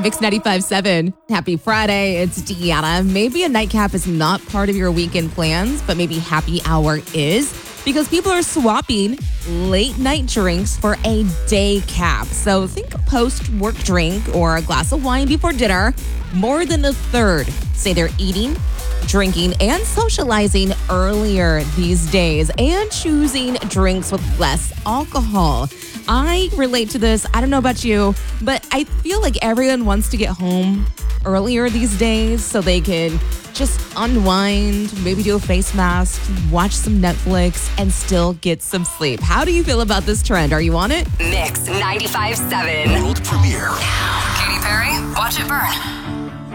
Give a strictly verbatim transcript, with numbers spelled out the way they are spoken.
Mix ninety-five seven. Happy Friday. It's Deanna. Maybe a nightcap is not part of your weekend plans, but maybe happy hour is because people are swapping late night drinks for a day cap. So think a post-work drink or a glass of wine before dinner. More than a third say they're eating, drinking, and socializing earlier these days and choosing drinks with less alcohol. I relate to this. I don't know about you, but I feel like everyone wants to get home earlier these days so they can just unwind, maybe do a face mask, watch some Netflix, and still get some sleep. How do you feel about this trend? Are you on it? Mix ninety-five seven. World premiere. Katy Perry, Watch It Burn.